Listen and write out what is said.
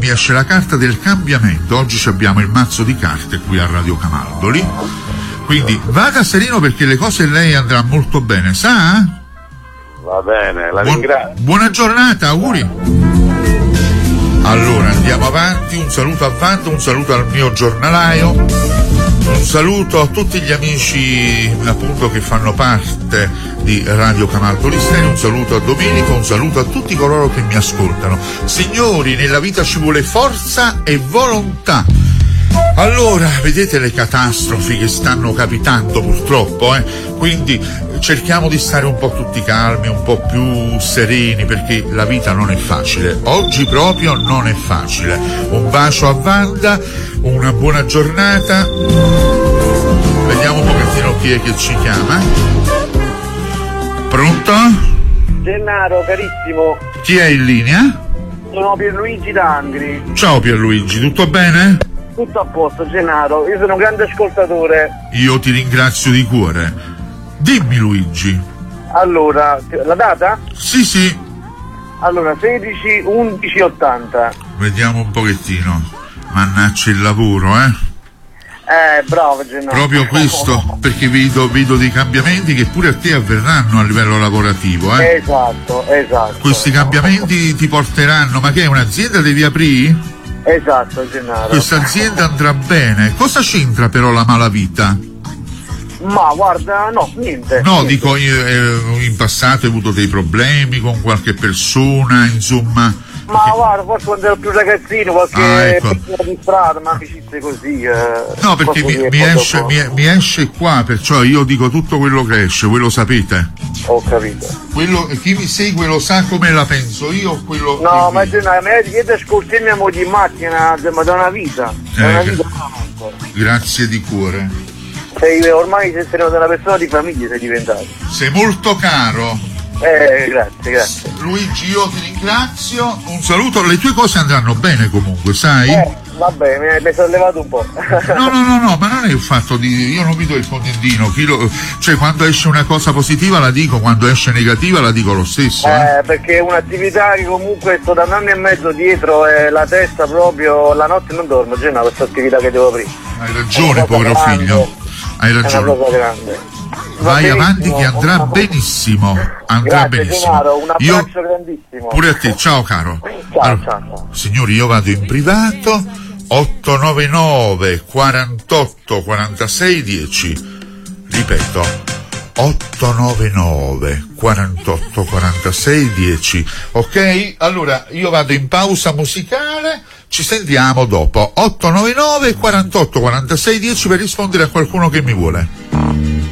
mi esce la carta del cambiamento. Oggi abbiamo il mazzo di carte qui a Radio Camaldoli, quindi vada sereno perché le cose lei andrà molto bene, sa? Va bene, la ringrazio. Buona giornata, auguri. Allora andiamo avanti, un saluto a Vando, un saluto al mio giornalaio, un saluto a tutti gli amici appunto che fanno parte di Radio Camaldoli Stereo, un saluto a Domenico, un saluto a tutti coloro che mi ascoltano. Signori, nella vita ci vuole forza e volontà. Allora, vedete le catastrofi che stanno capitando purtroppo, quindi cerchiamo di stare un po' tutti calmi, un po' più sereni, perché la vita non è facile, oggi proprio non è facile. Un bacio a Wanda, una buona giornata, vediamo un pochettino chi è che ci chiama. Pronto? Gennaro, carissimo. Chi è in linea? Sono Pierluigi D'Angri. Ciao Pierluigi, tutto bene? Tutto a posto, Gennaro, io sono un grande ascoltatore. Io ti ringrazio di cuore. Dimmi Luigi. Allora, la data? Sì. Allora, 16/11/80. Vediamo un pochettino. Mannaggia il lavoro, bravo Gennaro. Proprio questo, perché vedo dei cambiamenti che pure a te avverranno a livello lavorativo, Esatto. Questi cambiamenti ti porteranno, ma che è un'azienda devi aprire? Esatto, Gennaro. Questa azienda andrà bene. Cosa c'entra però la malavita? Ma guarda, no, niente. No, niente. dico, in passato hai avuto dei problemi con qualche persona, insomma. Ma guarda, forse quando ero più ragazzino, qualche ecco. pezzo di strada, ma amicizie così. No, perché mi esce qua, perciò io dico tutto quello che esce, voi lo sapete. Ho capito. Chi mi segue lo sa come la penso io, quello. No, ma io ti ascolti mia moglie in macchina, ma da una vita. Da una vita. Grazie di cuore. Ormai sei una persona di famiglia, sei diventato. Sei molto caro. Grazie. Luigi, io ti ringrazio, un saluto, le tue cose andranno bene comunque, sai? Vabbè, mi sono levato un po'. No, ma non è il fatto di... io non mi do il contentino, cioè quando esce una cosa positiva la dico, quando esce negativa la dico lo stesso. Perché è un'attività che comunque sto da un anno e mezzo dietro e la testa proprio, la notte non dormo, già questa attività che devo aprire. Hai ragione, povero figlio, hai ragione. È una cosa grande. Vai avanti che andrà benissimo. Grazie, Gennaro, un abbraccio grandissimo. Pure a te, ciao caro. Ciao. Signori, io vado in privato. 899 48 46 10. Ripeto, 899 48 46 10. Ok? Allora io vado in pausa musicale, ci sentiamo dopo. 899 48 46 10 per rispondere a qualcuno che mi vuole.